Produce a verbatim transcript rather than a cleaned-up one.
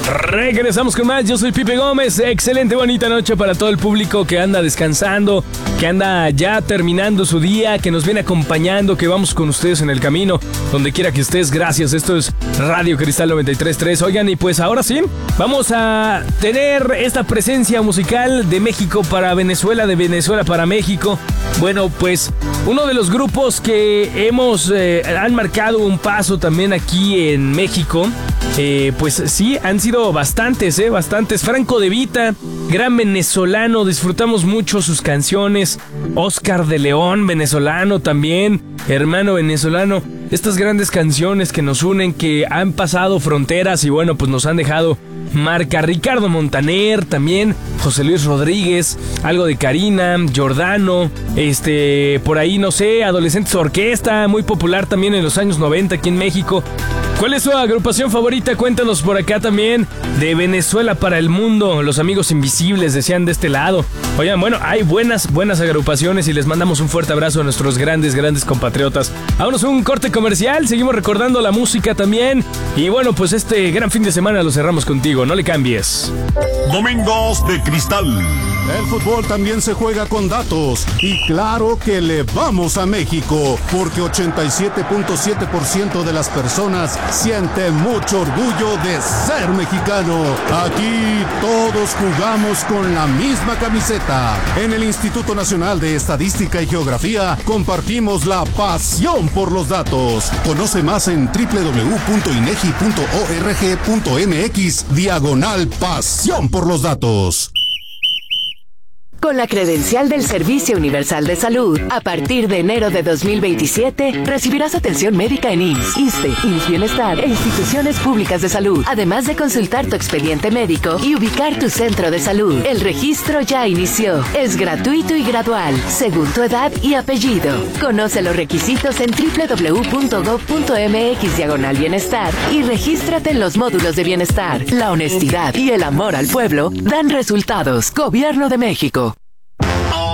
Regresamos con más, yo soy Pipe Gómez. Excelente, bonita noche para todo el público que anda descansando, que anda ya terminando su día, que nos viene acompañando, que vamos con ustedes en el camino, donde quiera que estés. Gracias, esto es Radio Cristal noventa y tres punto tres. Oigan, y pues ahora sí, vamos a tener esta presencia musical de México para Venezuela, de Venezuela para México. Bueno, pues uno de los grupos que hemos, eh, han marcado un paso también aquí en México, eh, pues sí, han sido bastantes, eh, bastantes. Franco De Vita, gran venezolano, disfrutamos mucho sus canciones. Oscar de León, venezolano también, hermano venezolano. Estas grandes canciones que nos unen, que han pasado fronteras y bueno, pues nos han dejado marca. Ricardo Montaner también, José Luis Rodríguez, algo de Karina, Giordano, este, por ahí no sé, Adolescentes Orquesta, muy popular también en los años noventa aquí en México. ¿Cuál es su agrupación favorita? Cuéntanos por acá también. De Venezuela para el mundo, Los Amigos Invisibles, decían de este lado. Oigan, bueno, hay buenas, buenas agrupaciones y les mandamos un fuerte abrazo a nuestros grandes, grandes compatriotas. Vámonos a un corte comercial, seguimos recordando la música también. Y bueno, pues este gran fin de semana lo cerramos contigo, no le cambies. Domingos de Cristal. El fútbol también se juega con datos. Y claro que le vamos a México, porque ochenta y siete punto siete por ciento de las personas siente mucho orgullo de ser mexicano. Aquí todos jugamos con la misma camiseta. En el Instituto Nacional de Estadística y Geografía compartimos la pasión por los datos. Conoce más en doble u doble u doble u punto inegi punto org punto mx diagonal pasión por los datos. Con la credencial del Servicio Universal de Salud, a partir de enero de dos mil veintisiete, recibirás atención médica en I M S S, ISSSTE, I M S S Bienestar e instituciones públicas de salud, además de consultar tu expediente médico y ubicar tu centro de salud. El registro ya inició. Es gratuito y gradual, según tu edad y apellido. Conoce los requisitos en doble u doble u doble u punto gob punto mx diagonal bienestar y regístrate en los módulos de bienestar. La honestidad y el amor al pueblo dan resultados. Gobierno de México.